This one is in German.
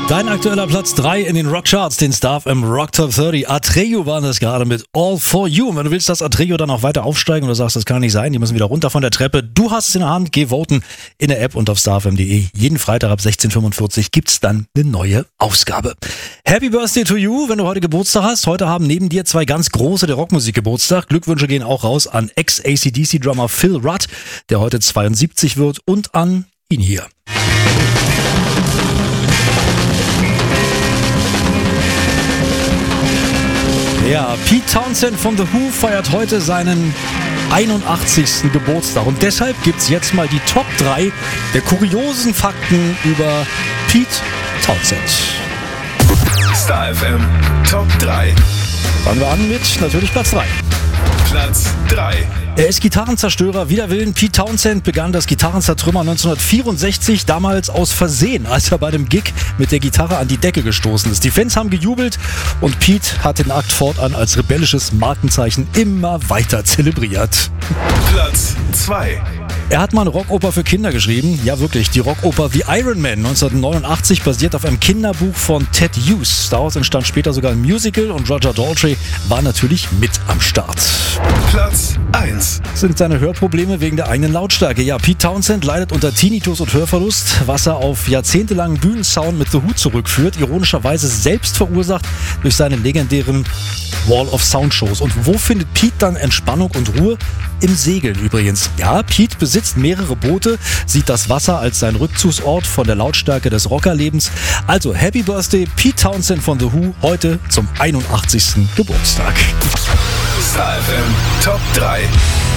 Dein aktueller Platz 3 in den Rockcharts, den Star FM Rock Top 30. Atreyu waren das gerade mit All For You. Und wenn du willst, dass Atreyu dann auch weiter aufsteigen oder sagst, das kann nicht sein, die müssen wieder runter von der Treppe, du hast es in der Hand, geh voten in der App und auf starfm.de. Jeden Freitag ab 16:45 Uhr gibt's dann eine neue Ausgabe. Happy Birthday to you, wenn du heute Geburtstag hast. Heute haben neben dir zwei ganz große der Rockmusik Geburtstag. Glückwünsche gehen auch raus an Ex-AC/DC-Drummer Phil Rudd, der heute 72 wird, und an ihn hier. Ja, Pete Townshend von The Who feiert heute seinen 81. Geburtstag und deshalb gibt's jetzt mal die Top 3 der kuriosen Fakten über Pete Townshend. Star FM Top 3. Fangen wir an mit natürlich Platz 3. Platz 3. Er ist Gitarrenzerstörer wider Willen. Pete Townshend begann das Gitarrenzertrümmern 1964, damals aus Versehen, als er bei einem Gig mit der Gitarre an die Decke gestoßen ist. Die Fans haben gejubelt und Pete hat den Akt fortan als rebellisches Markenzeichen immer weiter zelebriert. Platz 2. Er hat mal eine Rockoper für Kinder geschrieben. Ja, wirklich. Die Rockoper The Iron Man 1989 basiert auf einem Kinderbuch von Ted Hughes. Daraus entstand später sogar ein Musical und Roger Daltrey war natürlich mit am Start. Platz 1. Sind seine Hörprobleme wegen der eigenen Lautstärke. Ja, Pete Townshend leidet unter Tinnitus und Hörverlust, was er auf jahrzehntelangen Bühnensound mit The Who zurückführt. Ironischerweise selbst verursacht durch seine legendären Wall of Sound Shows. Und wo findet Pete dann Entspannung und Ruhe? Im Segeln übrigens. Ja, Pete besitzt mehrere Boote, sieht das Wasser als sein Rückzugsort von der Lautstärke des Rockerlebens. Also Happy Birthday Pete Townshend von The Who heute zum 81. Geburtstag. Star FM Top 3.